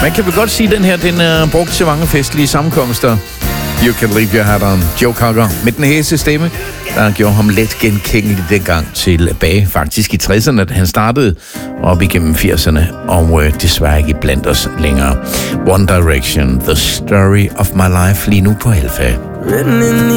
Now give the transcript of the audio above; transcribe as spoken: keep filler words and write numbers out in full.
Man kan vel godt sige, at den her den er brugt til mange festlige sammenkomster. You Can Leave Your Hat On. Joe Cocker med den hæse stemme, der gjorde ham let genkendelig dengang tilbage, faktisk i tresserne, da han startede, op igennem firserne, og øh, desværre ikke blandt os længere. One Direction, The Story of My Life, lige nu på Alfa.